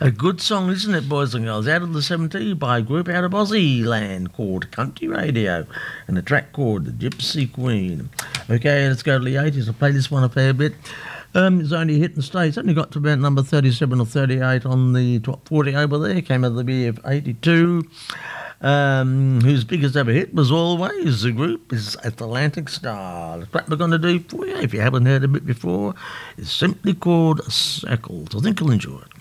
A good song, isn't it, boys and girls? Out of the 70s by a group out of Aussie land called Country Radio, and a track called The Gypsy Queen. Okay, let's go to the 80s. I'll play this one a fair bit. It's only hit in the States. Only got to about number 37 or 38 on the top 40 over there. Came out of the year of 82. Whose biggest ever hit was Always. The group is Atlantic Star. The track we're going to do for you, if you haven't heard of it before, is simply called Circles. I think you'll enjoy it.